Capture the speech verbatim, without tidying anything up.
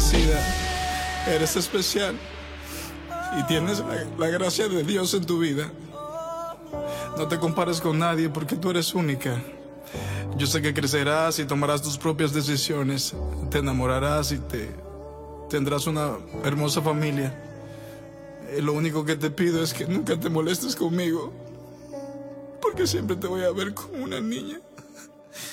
bendecida, eres especial y tienes la, la gracia de Dios en tu vida. No te compares con nadie porque tú eres única. Yo sé que crecerás y tomarás tus propias decisiones, te enamorarás y te tendrás una hermosa familia. Y lo único que te pido es que nunca te molestes conmigo, porque siempre te voy a ver como una niña.